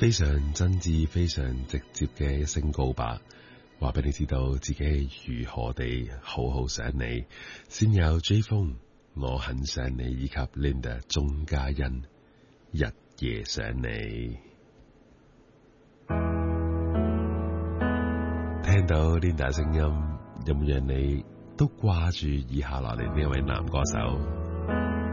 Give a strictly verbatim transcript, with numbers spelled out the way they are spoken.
非常真摯、非常直接嘅一聲告白，話俾你知道自己如何地好好想你。先有 J 風，我很想你，以及 Linda 鍾嘉欣，日夜想你。聽到 Linda 聲音，有冇讓你都掛住以下落嚟呢位男歌手？